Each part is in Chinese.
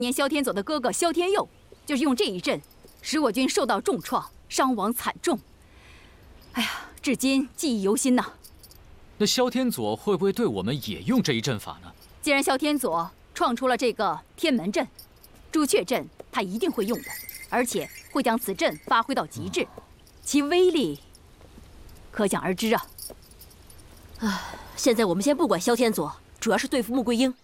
年萧天佐的哥哥萧天佑，就是用这一阵，使我军受到重创，伤亡惨重。哎呀，至今记忆犹新呐。 那萧天佐会不会对我们也用这一阵法呢？ 既然萧天佐创出了这个天门阵、朱雀阵，他一定会用的，而且会将此阵发挥到极致，其威力可想而知啊。 现在我们先不管萧天佐，主要是对付穆桂英。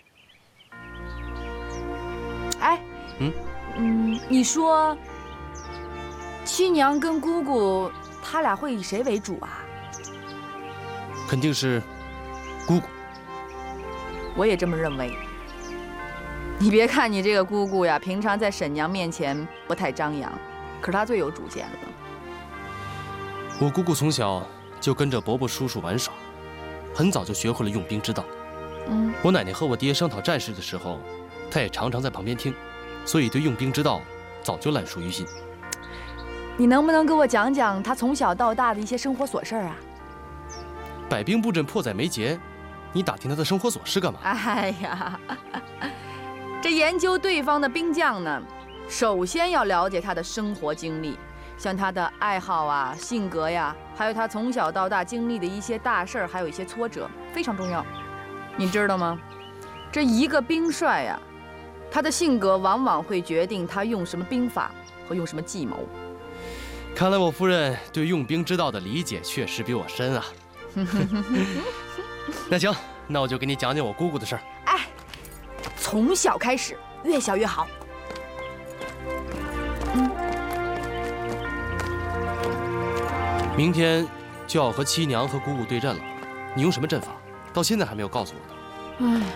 哎，你说七娘跟姑姑，他俩会以谁为主啊？ 肯定是姑姑。 我也这么认为。你别看你这个姑姑呀，平常在婶娘面前不太张扬，可是她最有主见了。 我姑姑从小就跟着伯伯叔叔玩耍，很早就学会了用兵之道。我奶奶和我爹商讨战事的时候，她也常常在旁边听，所以对用兵之道早就烂熟于心。 你能不能给我讲讲她从小到大的一些生活琐事啊？ 百兵布阵，迫在眉睫，你打听她的生活琐事干嘛？ 哎呀，这研究对方的兵将呢，首先要了解他的生活经历，像他的爱好啊、性格呀，还有他从小到大经历的一些大事儿，还有一些挫折，非常重要。你知道吗？这一个兵帅呀，他的性格往往会决定他用什么兵法和用什么计谋。 看来我夫人对用兵之道的理解确实比我深啊。那行，那我就给你讲讲我姑姑的事儿。 哎，从小开始，越小越好。 明天就要和七娘和姑姑对阵了，你用什么阵法？到现在还没有告诉我呢。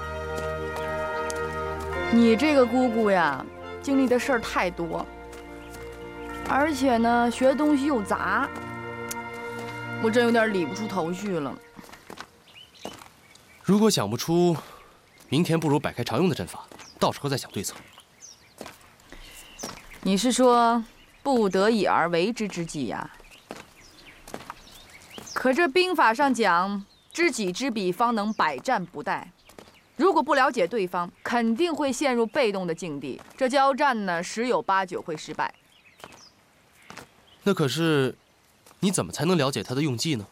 哎，你这个姑姑呀，经历的事儿太多，而且呢，学的东西又杂，我真有点理不出头绪了。 如果想不出，明天不如摆开常用的阵法，到时候再想对策。 你是说不得已而为之之计呀？可这兵法上讲，知己知彼，方能百战不殆。如果不了解对方，肯定会陷入被动的境地。这交战呢，十有八九会失败。 那可是，你怎么才能了解他的用计呢？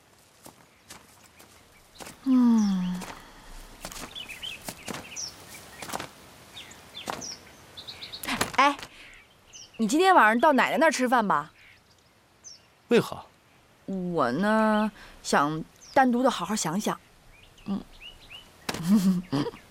哎，你今天晚上到奶奶那儿吃饭吧？ 为何？ 我呢，想单独的好好想想。